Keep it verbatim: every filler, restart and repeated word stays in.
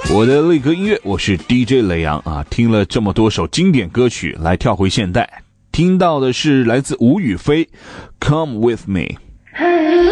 我的内阁音乐，我是 D J 雷阳啊。听了这么多首经典歌曲，来跳回现代，听到的是来自吴雨霏 Come With Me。